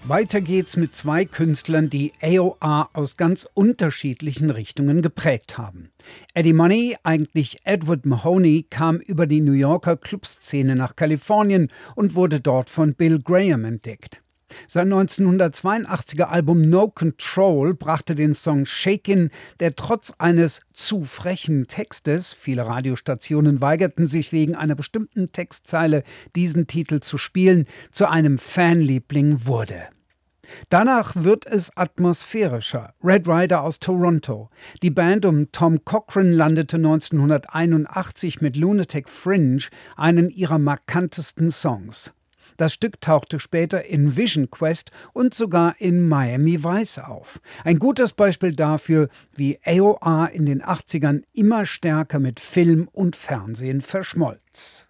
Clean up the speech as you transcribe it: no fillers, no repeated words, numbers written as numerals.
Weiter geht's mit zwei Künstlern, die AOR aus ganz unterschiedlichen Richtungen geprägt haben. Eddie Money, eigentlich Edward Mahoney, kam über die New Yorker Clubszene nach Kalifornien und wurde dort von Bill Graham entdeckt. Sein 1982er Album No Control brachte den Song Shakin', der trotz eines zu frechen Textes, viele Radiostationen weigerten sich wegen einer bestimmten Textzeile, diesen Titel zu spielen, zu einem Fanliebling wurde. Danach wird es atmosphärischer. Red Rider aus Toronto. Die Band um Tom Cochrane landete 1981 mit Lunatic Fringe einen ihrer markantesten Songs. Das Stück tauchte später in Vision Quest und sogar in Miami Vice auf. Ein gutes Beispiel dafür, wie AOR in den 80ern immer stärker mit Film und Fernsehen verschmolz.